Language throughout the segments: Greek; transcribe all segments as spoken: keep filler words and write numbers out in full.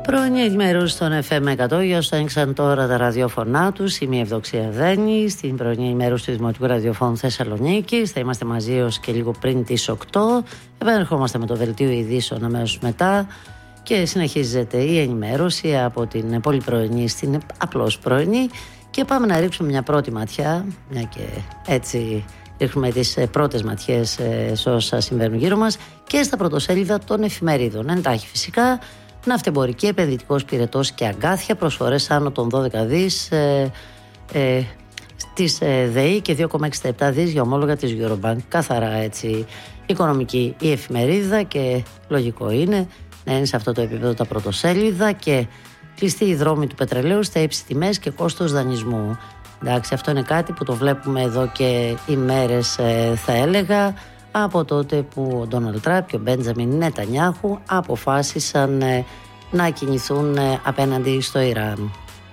Πρωινή ενημέρωση στον εφ εμ εκατό. Για όσους άνοιξαν τώρα τα ραδιόφωνά τους, είμαι η Ευδοξία Δένη. Στην πρωινή ενημέρωση του Δημοτικού Ραδιοφώνου Θεσσαλονίκης. Θα είμαστε μαζί ως και λίγο πριν τις οκτώ. Επανερχόμαστε με το δελτίο ειδήσεων αμέσως μετά. Και συνεχίζεται η ενημέρωση από την πολύ πρωινή στην απλώς πρωινή. Και πάμε να ρίξουμε μια πρώτη ματιά, μια και έτσι ρίχνουμε τις πρώτες ματιές σε όσα συμβαίνουν γύρω μας, και στα πρωτοσέλιδα των εφημερίδων. Εντάχει φυσικά. Ναυτεμπορική, επενδυτικός πυρετός και αγκάθια, προσφορές άνω των δώδεκα δις ε, ε, της ε, ΔΕΗ και δύο κόμμα εξήντα επτά δις για ομόλογα της Eurobank. Καθαρά έτσι οικονομική η εφημερίδα και λογικό είναι να είναι σε αυτό το επίπεδο τα πρωτοσέλιδα. Και κλειστή η δρόμη του πετρελαίου στα ύψη τιμές και κόστος δανεισμού. Εντάξει, αυτό είναι κάτι που το βλέπουμε εδώ και ημέρες, ε, θα έλεγα, από τότε που ο Ντόναλντ Τραμπ και ο Μπέντζαμιν Νετανιάχου αποφάσισαν ε, να κινηθούν ε, απέναντι στο Ιράν.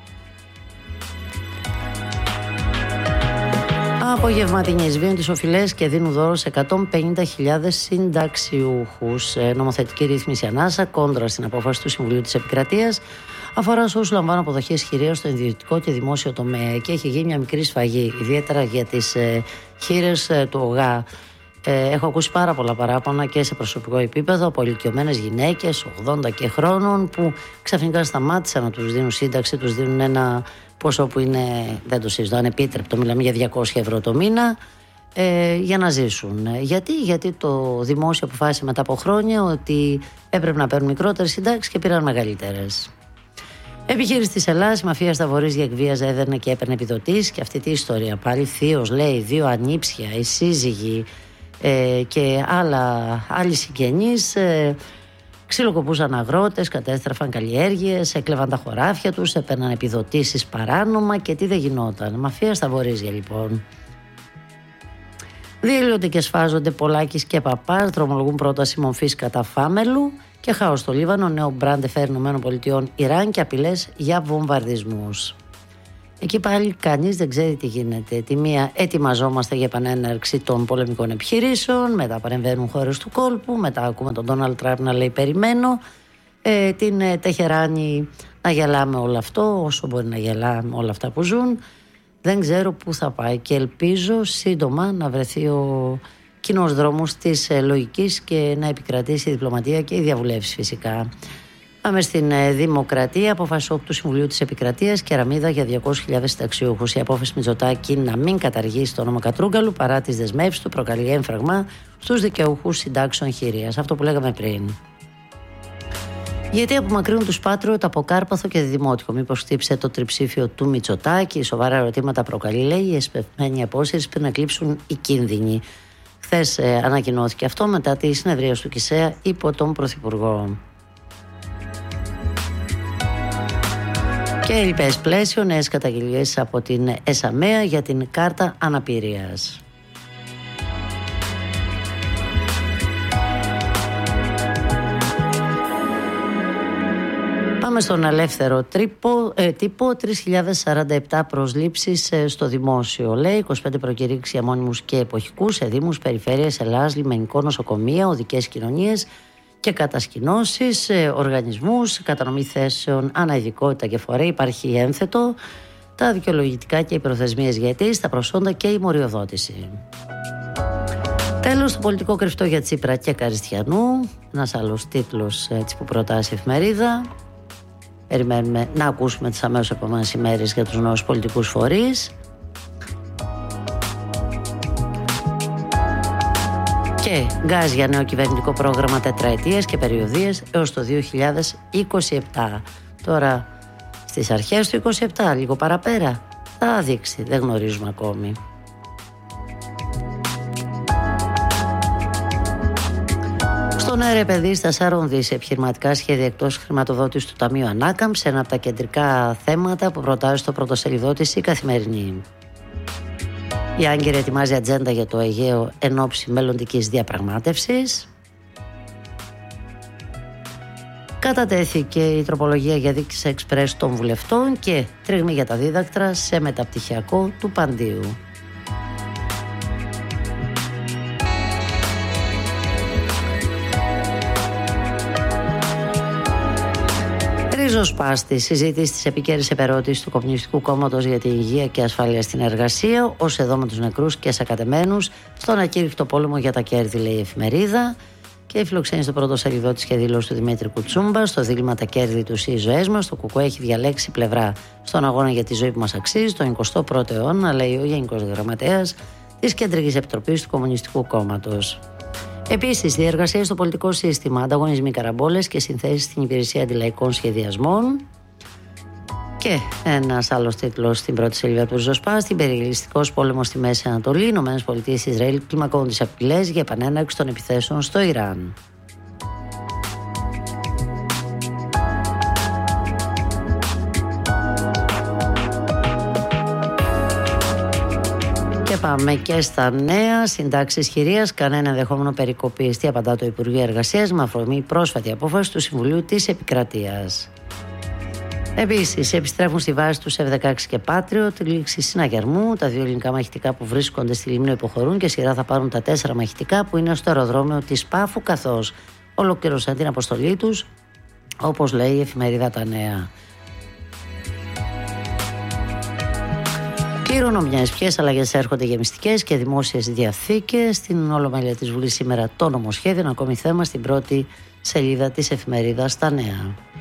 Απογευματινή σβήνουν τις οφειλές και δίνουν δώρο σε εκατόν πενήντα χιλιάδες συνταξιούχους. Ε, νομοθετική ρύθμιση ανάσα κόντρα στην απόφαση του Συμβουλίου της Επικρατείας. Αφορά σε όσους λαμβάνουν αποδοχή ισχυρίας στο ιδιωτικό και δημόσιο τομέα. Και έχει γίνει μια μικρή σφαγή, ιδιαίτερα για τις ε, χείρες ε, του ΟΓΑ. Ε, έχω ακούσει πάρα πολλά παράπονα και σε προσωπικό επίπεδο από ηλικιωμένες γυναίκες ογδόντα και χρόνων που ξαφνικά σταμάτησαν να τους δίνουν σύνταξη, τους δίνουν ένα ποσό που είναι, δεν το συζητώ, ανεπίτρεπτο, μιλάμε για διακόσια ευρώ το μήνα, ε, για να ζήσουν. Γιατί? Γιατί το δημόσιο αποφάσισε μετά από χρόνια ότι έπρεπε να παίρνουν μικρότερες συντάξεις και πήραν μεγαλύτερες. Επιχείρηση της Ελλάδας, η μαφία στα Βορίζια εκβίαζε, έδερνε και έπαιρνε επιδοτήσεις. Και αυτή τη ιστορία πάλι. Θείος, λέει, δύο ανήψια, οι σύζυγοι ε, και άλλα, άλλοι συγγενείς ε, ξυλοκοπούσαν αγρότες, κατέστρεφαν καλλιέργειες, έκλεβαν τα χωράφια τους, έπαιρναν επιδοτήσεις παράνομα και τι δεν γινόταν. Μαφία στα Βορίζια λοιπόν. Διελύονται και σφάζονται Πολάκης και Παπάς, δρομολογούν πρόταση μορφής κατά Φάμελου. Και χάος στο Λίβανο, νέο μπραντ εφέρει ΗΠΑ Ιράν και απειλές για βομβαρδισμούς. Εκεί πάλι κανείς δεν ξέρει τι γίνεται. Τη μία ετοιμαζόμαστε για επανέναρξη των πολεμικών επιχειρήσεων, μετά παρεμβαίνουν χώρες του κόλπου, μετά ακούμε τον Ντόναλντ Τραμπ να λέει περιμένω, ε, την ε, Τεχεράνη να γελάμε όλο αυτό, όσο μπορεί να γελάμε όλα αυτά που ζουν. Δεν ξέρω πού θα πάει και ελπίζω σύντομα να βρεθεί ο κοινός δρόμος της ε, λογικής και να επικρατήσει η διπλωματία και οι διαβουλεύσεις φυσικά. Πάμε στην ε, Δημοκρατία. Απόφαση του Συμβουλίου της Επικρατείας και αραμίδα για διακόσιες χιλιάδες συνταξιούχους. Η απόφαση Μητσοτάκη να μην καταργήσει το όνομα Κατρούγκαλου παρά τις δεσμεύσεις του προκαλεί έμφραγμα στους δικαιούχους συντάξεων χειρίας. Αυτό που λέγαμε πριν. Γιατί απομακρύνουν τους Πάτριωτ από Κάρπαθο και Δημότικο? Μήπως χτύψε το τριψήφιο του Μητσοτάκη? Σοβαρά ερωτήματα προκαλεί, λέει, η εσπευμένη απόσυρση πριν να κλείψουν οι κίνδυνοι. Χθες ε, ανακοινώθηκε αυτό μετά τη συνεδρία του ΚΙΣΕΑ υπό τον Πρωθυπουργό. Και λοιπές πλαίσιο, νέες καταγγελίες από την ΕΣΑΜΕΑ για την κάρτα αναπηρίας. Πάμε στον ελεύθερο τρύπο, ε, τύπο. τρεις χιλιάδες σαράντα επτά προσλήψεις ε, στο δημόσιο, λέει. είκοσι πέντε προκηρύξεις για μόνιμους και εποχικούς σε δήμους, περιφέρειες, Ελλάδας, λιμενικό, νοσοκομεία, οδικές κοινωνίες και κατασκηνώσεις, ε, οργανισμούς, κατανομή θέσεων, αναειδικότητα και φορέα. Υπάρχει ένθετο, τα δικαιολογητικά και οι προθεσμίες για αιτήσεις, τα προσόντα και η μοριοδότηση. Τέλος, το πολιτικό κρυφτό για Τσίπρα και Καριστιανού. Ένας άλλος τίτλος έτσι, που προτάσει η εφημερίδα. Περιμένουμε να ακούσουμε τις αμέσως επόμενες ημέρες για τους νέους πολιτικούς φορείς. Και γκάζ για νέο κυβερνητικό πρόγραμμα τετραετίας και περιοδίες έως το δύο χιλιάδες είκοσι επτά. Τώρα στις αρχές του είκοσι επτά, λίγο παραπέρα, θα δείξει, δεν γνωρίζουμε ακόμη. Στον ΑΕΡ επενδύσει τεσσάρων δις επιχειρηματικά σχέδια εκτός χρηματοδότησης του Ταμείου Ανάκαμψης, ένα από τα κεντρικά θέματα που προτάζει στο πρωτοσέλιδό της η Καθημερινή. Η Άγκυρα ετοιμάζει ατζέντα για το Αιγαίο εν ώψη μελλοντικής διαπραγμάτευσης. Κατατέθηκε η τροπολογία για δίκηση εξπρές των βουλευτών και τρίγμη για τα δίδακτρα σε μεταπτυχιακό του Παντίου. Ριζοσπάστη, συζήτηση της επίκαιρης επερώτησης του Κομμουνιστικού Κόμματος για την υγεία και ασφάλεια στην εργασία, ως εδώ με τους νεκρούς και σακατεμένους, στον ακήρυκτο πόλεμο για τα κέρδη, λέει η εφημερίδα. Και φιλοξενεί στο πρώτο σελίδο της και δήλωση του Δημήτρη Κουτσούμπα στο δίλημμα τα κέρδη του οι ζωές μας. Το ΚΚΕ έχει διαλέξει πλευρά στον αγώνα για τη ζωή που μας αξίζει, τον εικοστό πρώτο αιώνα, λέει ο Γενικός Γραμματέας της Κεντρικής Επιτροπής του Κομμουνιστικού Κόμματος. Επίσης, διεργασία στο πολιτικό σύστημα, ανταγωνισμοί καραμπόλες και συνθέσεις στην υπηρεσία αντιλαϊκών σχεδιασμών. Και ένας άλλος τίτλος στην πρώτη σελίδα του Ριζοσπάστη: Υπερελιστικός πόλεμος στη Μέση Ανατολή. Ηνωμένες Πολιτείες και Ισραήλ κλιμακώνουν τις απειλές για επανέναρξη των επιθέσεων στο Ιράν. Και πάμε και στα νέα. Συντάξεις χειρίας, κανένα ενδεχόμενο περικοπής. Τι απαντά το Υπουργείο Εργασίας με αφορμή πρόσφατη απόφαση του Συμβουλίου της Επικρατείας. Επίσης, επιστρέφουν στη βάση τους εφ δεκαέξι και Patriot, τη λήξη συναγερμού. Τα δύο ελληνικά μαχητικά που βρίσκονται στη Λίμνο υποχωρούν και σειρά θα πάρουν τα τέσσερα μαχητικά που είναι στο αεροδρόμιο της Πάφου, καθώς ολοκλήρωσαν την αποστολή τους, όπως λέει η εφημερίδα Τα Νέα. Κληρονομιές, ποιες αλλαγές έρχονται για μυστικές και δημόσιες διαθήκες. Στην Ολομέλεια της Βουλής σήμερα το νομοσχέδιο, ένα ακόμη θέμα στην πρώτη σελίδα της εφημερίδας Τα Νέα.